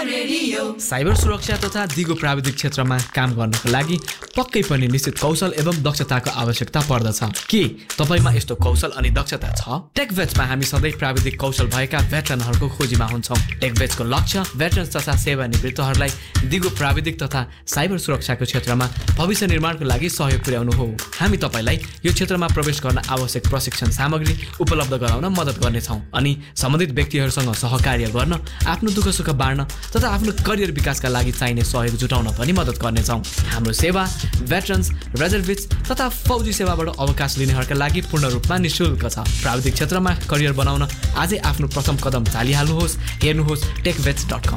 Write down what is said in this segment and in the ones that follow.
Cyber सुरक्षा तथा दिगो प्राविधिक क्षेत्रमा काम गर्नको लागि पक्कै पनि निश्चित कौशल एवं दक्षताको आवश्यकता पर्दछ। के तपाईमा यस्तो कौशल अनि दक्षता छ? टेकभेट्समा हामी सधैँ प्राविधिक कौशल भएका भेटरनहरूको खोजीमा हुन्छौँ। टेकभेट्सको लक्ष्य भेटरन्स तथा सेवानिवृत्तहरूलाई दिगो प्राविधिक तथा साइबर सुरक्षाको क्षेत्रमा भविष्य निर्माणको लागि सहयोग पुर्याउनु हो। हामी तपाईलाई यो क्षेत्रमा प्रवेश गर्न आवश्यक प्रशिक्षण सामग्री उपलब्ध गराउन मद्दत गर्नेछौँ अनि सम्बन्धित व्यक्तिहरूसँग सहकार्य गर्न, आफ्नो दुःख सुख बाँड्न तथा आफ्नो करियर विकासका लागि चाहिने सहयोग जुटाउन पनि मद्दत गर्नेछौँ। हाम्रो सेवा भेटरन्स, रिजर्भिस्ट तथा फौजी सेवाबाट अवकाश लिनेहरूका लागि पूर्ण रूपमा निःशुल्क छ। प्राविधिक क्षेत्रमा करियर बनाउन आजै आफ्नो प्रथम कदम चालिहाल्नुहोस्। हेर्नुहोस् techvets.com।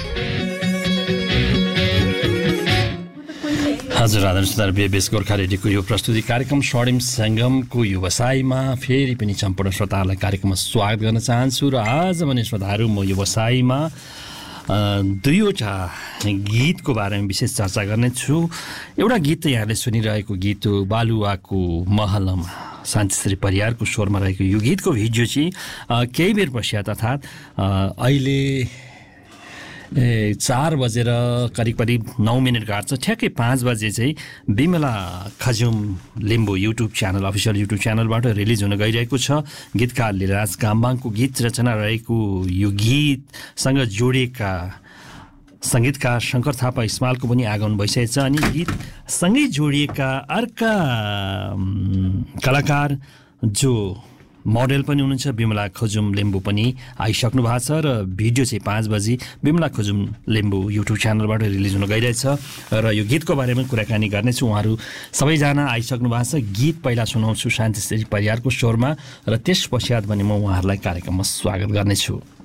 हजुर, आदरणीय श्रोता, बेबेस गोर्खा रेडियोको यो प्रस्तुति कार्यक्रम स्वर्णिम सङ्गमको व्यवसायमा फेरि पनि सम्पूर्ण श्रोताहरूलाई कार्यक्रममा स्वागत गर्न चाहन्छु। र आज भने श्रोताहरू म व्यवसायमा दुईवटा गीतको बारेमा विशेष चर्चा गर्नेछु। एउटा गीत त यहाँले सुनिरहेको गीत हो बालुवाको महलमा, शान्तिश्री परियारको स्वरमा रहेको यो गीतको भिडियो चाहिँ केही बेर पश्चात अर्थात् अहिले 4 बजेर करिब 9 मिनट काट्छ, ठ्याक्कै 5 बजे चाहिँ Bimala खजुम Limbu YouTube channel, official YouTube च्यानलबाट रिलिज हुन गइरहेको छ। गीतकार लिराज काम्बाङको गीत रचना रहेको यो गीतसँग जोडिएका सङ्गीतकार शङ्कर थापा इस्मालको पनि आगमन भइसकेको छ अनि गीतसँगै जोडिएका अर्का कलाकार जो मोडेल पनि हुनुहुन्छ बिमला खजुम लिम्बू पनि आइसक्नु भएको छ र भिडियो चाहिँ 5 बजी बिमला खजुम लिम्बू युट्युब च्यानलबाट रिलिज हुन गइरहेछ र यो गीतको बारेमा कुराकानी गर्नेछु। उहाँहरू सबैजना आइसक्नु भएको छ। गीत पहिला सुनाउँछु शान्तिश्री परियारको स्वरमा र त्यस पश्चात भने म उहाँहरूलाई कार्यक्रममा स्वागत गर्नेछु।